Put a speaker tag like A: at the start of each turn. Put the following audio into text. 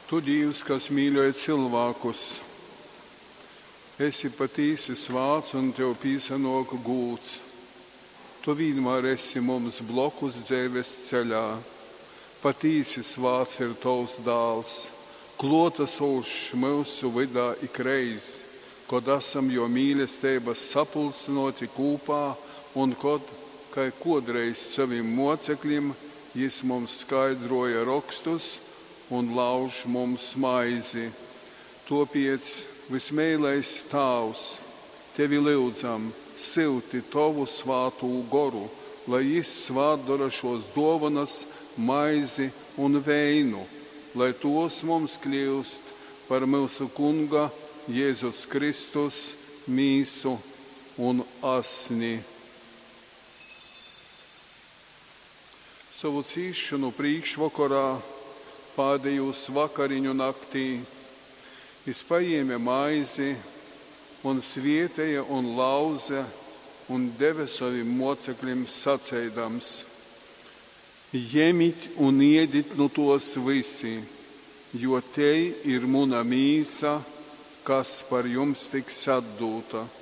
A: Tu, Dievs, kas mīļoji cilvēkus, esi patīsi svāts un tev pīsanoka gūts. Tu vienmēr esi mums blokus dzīves ceļā. Patīsi svāts ir tavs dāls, klotasošs mūsu vidā ikreiz, kad esam jo mīlestības sapulcinoti kūpā un kad, kai kodreiz saviem mocekļiem, jis mums skaidroja rakstus un lauž mums maizi. Topiec, vismēlais Tavs, tevi lūdzam, silti tavu svātu goru, lai jis svātdara šos dovanas, maizi un veinu, lai tos mums kļūst par mūsu kunga Jēzus Kristus mīsu un asni. Savu cīšanu priekšvakarā, pēdējos vakariņu naktī, es paņēmu maizi un svietēja un lauza un deva saviem mocekļiem sacēdams: Ņemiet un ēdiet no tos visi, jo te ir mana mīsa, kas par jums tiks atdota.